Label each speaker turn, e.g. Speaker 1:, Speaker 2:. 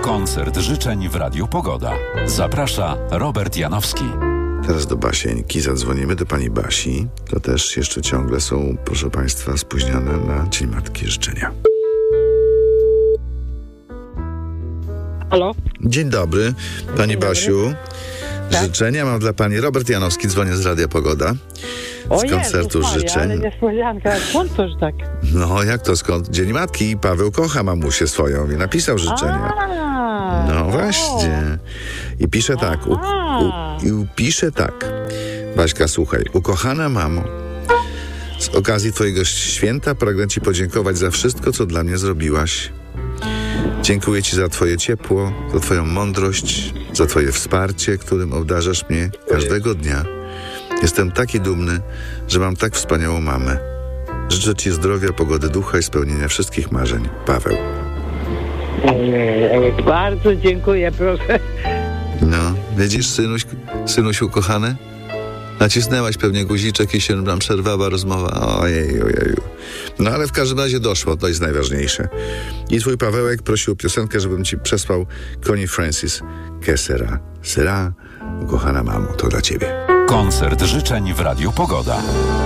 Speaker 1: Koncert życzeń w Radiu Pogoda. Zaprasza Robert Janowski.
Speaker 2: Teraz do Basieńki zadzwonimy, do pani Basi. To też jeszcze ciągle są, proszę państwa, spóźnione na Dzień Matki życzenia.
Speaker 3: Halo?
Speaker 2: Dzień dobry, pani
Speaker 3: Dzień dobry.
Speaker 2: Basiu.
Speaker 3: Tak?
Speaker 2: Życzenia mam dla pani. Robert Janowski, dzwonię z Radia Pogoda. Z koncertu życzeń.
Speaker 3: Ale niespodzianka, skąd to, że tak?
Speaker 2: No, jak to skąd? Dzień Matki i Paweł kocha mamusię swoją i napisał życzenia. No właśnie. I pisze tak. Pisze tak. Baśka, słuchaj. Ukochana mamo, z okazji twojego święta pragnę ci podziękować za wszystko, co dla mnie zrobiłaś. Dziękuję ci za twoje ciepło, za twoją mądrość, za twoje wsparcie, którym obdarzasz mnie każdego dnia. Jestem taki dumny, że mam tak wspaniałą mamę. Życzę ci zdrowia, pogody ducha i spełnienia wszystkich marzeń. Paweł.
Speaker 3: Bardzo dziękuję, proszę.
Speaker 2: No, widzisz, synuś ukochany? Nacisnęłaś pewnie guziczek i się nam przerwała rozmowa. Ojeju. No ale w każdym razie doszło, to jest najważniejsze. I twój Pawełek prosił o piosenkę, żebym ci przesłał Connie Francis. Que sera, ukochana mamo, to dla ciebie.
Speaker 1: Koncert życzeń w Radiu Pogoda.